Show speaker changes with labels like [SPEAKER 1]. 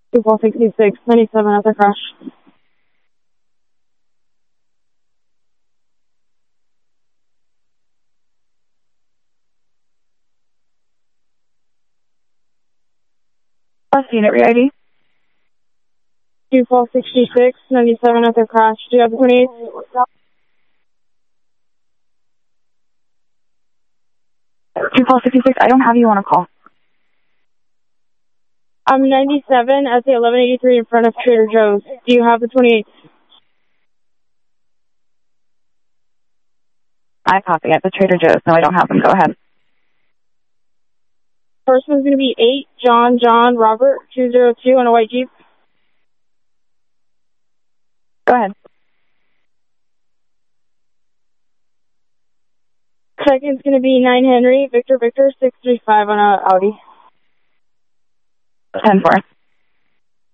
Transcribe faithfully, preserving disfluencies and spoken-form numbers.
[SPEAKER 1] two four six six, ninety-seven at the crash.
[SPEAKER 2] Last unit, re-I D.
[SPEAKER 1] two four six six, ninety-seven at the crash. Do you have the twenty-eight?
[SPEAKER 2] two four six six, I don't have you on a call.
[SPEAKER 1] I'm ninety-seven at the eleven eighty-three in front of Trader Joe's. Do you have the twenty-eight?
[SPEAKER 2] I copy at the Trader Joe's. No, I don't have them. Go ahead.
[SPEAKER 1] First one's going to be eight, John, John, Robert, two zero two on a white Jeep.
[SPEAKER 2] Go ahead.
[SPEAKER 1] Second's going to be nine, Henry, Victor, Victor, six three five on a Audi.
[SPEAKER 2] ten four.